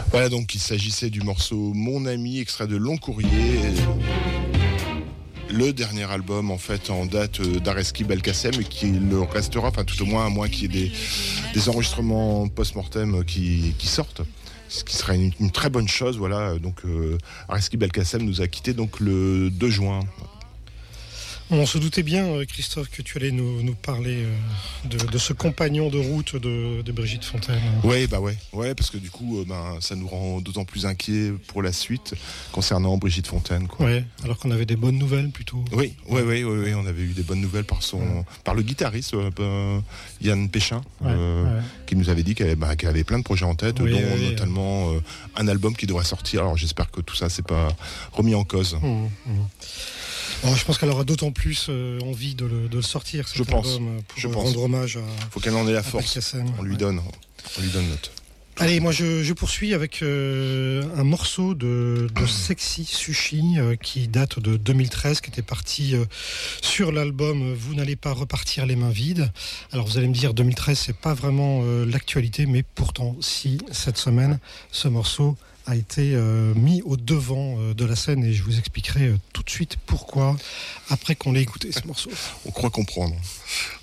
Voilà, donc il s'agissait du morceau Mon Ami, extrait de Long Courrier, le dernier album en fait en date d'Areski Belkacem, et qui le restera, enfin tout au moins à moins qu'il y ait des enregistrements post-mortem qui sortent. Ce qui serait une très bonne chose, voilà. Donc Areski Belkacem nous a quittés donc le 2 juin. On se doutait bien, Christophe, que tu allais nous parler de ce compagnon de route de Brigitte Fontaine. Ouais, parce que du coup, ça nous rend d'autant plus inquiets pour la suite concernant Brigitte Fontaine, quoi. Ouais, alors qu'on avait des bonnes nouvelles plutôt. Oui, on avait eu des bonnes nouvelles par le guitariste Yann Péchin, qui nous avait dit qu'elle avait plein de projets en tête, notamment un album qui devrait sortir. Alors j'espère que tout ça c'est pas remis en cause. Alors, je pense qu'elle aura d'autant plus envie de le sortir, cet album, pour rendre hommage à... Faut qu'elle en ait la force. On lui donne note. Allez, moi je poursuis avec un morceau de Sexy Sushi qui date de 2013, qui était parti sur l'album Vous n'allez pas repartir les mains vides. Alors vous allez me dire, 2013 c'est pas vraiment l'actualité, mais pourtant si, cette semaine, ce morceau a été mis au devant de la scène, et je vous expliquerai tout de suite pourquoi après qu'on l'ait écouté, ce morceau. On croit comprendre.